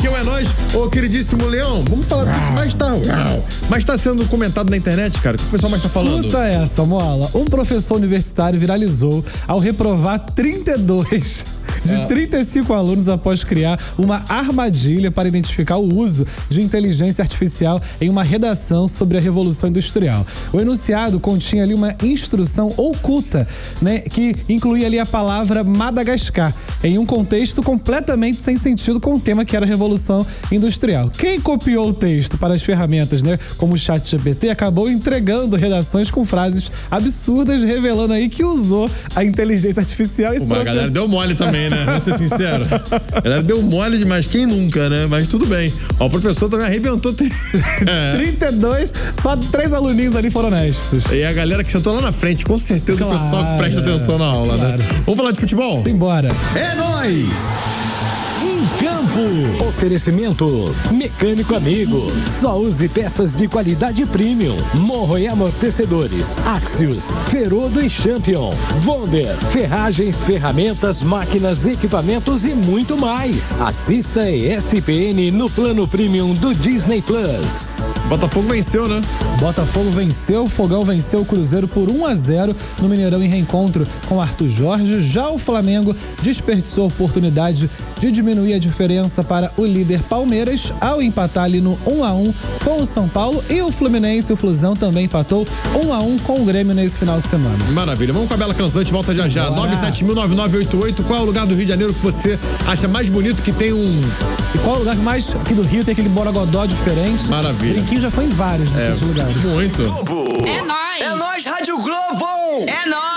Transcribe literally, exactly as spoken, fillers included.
aqui é o É Nóis, ô queridíssimo Leão. Vamos falar do que mais tá, mais tá sendo comentado na internet, cara. O que o pessoal mais tá falando? Escuta essa, Moala. Um professor universitário viralizou ao reprovar trinta e dois de trinta e cinco alunos após criar uma armadilha para identificar o uso de inteligência artificial em uma redação sobre a Revolução Industrial. O enunciado continha ali uma instrução oculta, né, que incluía ali a palavra Madagascar, em um contexto completamente sem sentido com o tema que era a Revolução Industrial. Quem copiou o texto para as ferramentas, né, como o ChatGPT, acabou entregando redações com frases absurdas, revelando aí que usou a inteligência artificial. Uma professor... galera deu mole também, né? Vamos ser sincero. A galera deu mole demais, quem nunca, né? Mas tudo bem. Ó, o professor também arrebentou. É. trinta e dois, só três aluninhos ali foram honestos. E a galera que sentou lá na frente, com certeza, claro, o pessoal que presta atenção na aula, claro, né? Vamos falar de futebol? Simbora. É nóis! Em campo. Oferecimento Mecânico Amigo. Só use peças de qualidade premium. Morro e amortecedores. Axios, Ferodo e Champion. Wonder, ferragens, ferramentas, máquinas, equipamentos e muito mais. Assista a E S P N no plano premium do Disney Plus. Botafogo venceu, né? Botafogo venceu, o Fogão venceu o Cruzeiro por um a zero no Mineirão em reencontro com Arthur Jorge. Já o Flamengo desperdiçou a oportunidade de diminuir a diferença para o líder Palmeiras ao empatar ali no um a um com o São Paulo, e o Fluminense, o Flusão, também empatou um a um com o Grêmio nesse final de semana. Maravilha, vamos com a Bela Canção, a gente volta já já. nove sete mil nove nove oito oito. Qual é o lugar do Rio de Janeiro que você acha mais bonito, que tem um... E qual é o lugar que mais aqui do Rio tem aquele borogodó diferente? Maravilha. Brinquinho já foi em vários desses é, lugares. Muito. É nóis! É nóis, Rádio Globo! É nóis!